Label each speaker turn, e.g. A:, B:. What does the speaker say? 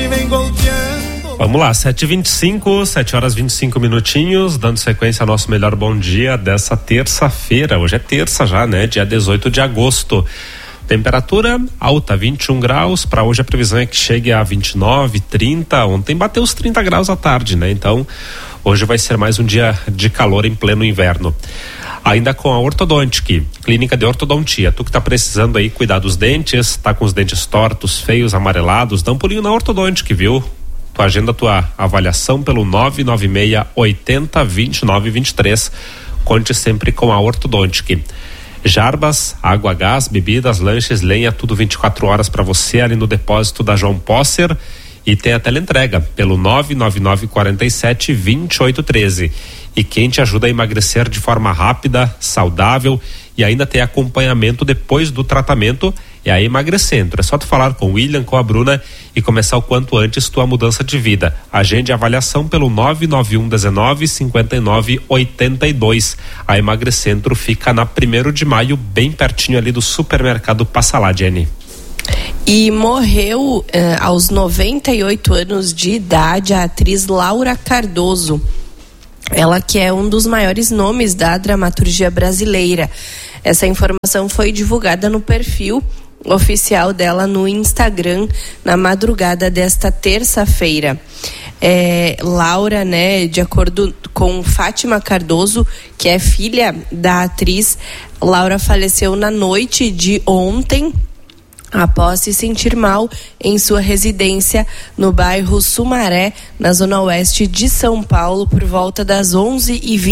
A: vem golpeando.
B: Vamos lá, 7h25, 7 horas 25 minutinhos, dando sequência ao nosso melhor bom dia dessa terça-feira. Hoje é terça já, né? Dia 18 de agosto. Temperatura alta, 21 graus. Para hoje a previsão é que chegue a 29, 30. Ontem bateu os 30 graus à tarde, né? Então, hoje vai ser mais um dia de calor em pleno inverno. Ainda com a Ortodontic, clínica de ortodontia. Tu que tá precisando aí cuidar dos dentes, tá com os dentes tortos, feios, amarelados, dá um pulinho na Ortodontic, viu? Tu agenda tua avaliação pelo 996 80 29 23. Conte sempre com a Ortodontic. Jarbas, água, gás, bebidas, lanches, lenha, tudo 24 horas para você ali no depósito da João Posser. E tem a teleentrega pelo 999 47 28 13. E quem te ajuda a emagrecer de forma rápida, saudável e ainda tem acompanhamento depois do tratamento é a Emagrecentro. É só tu falar com o William, com a Bruna e começar o quanto antes tua mudança de vida. Agende a avaliação pelo 991 19 59 82. A Emagrecentro fica na 1º de maio, bem pertinho ali do supermercado Passa Lá, Jenny.
C: E morreu aos 98 anos de idade a atriz Laura Cardoso. Ela que é um dos maiores nomes da dramaturgia brasileira. Essa informação foi divulgada no perfil oficial dela no Instagram na madrugada desta terça-feira. Laura, né, de acordo com Fátima Cardoso, que é filha da atriz, Laura faleceu na noite de ontem após se sentir mal em sua residência no bairro Sumaré, na zona oeste de São Paulo, por volta das 11h20.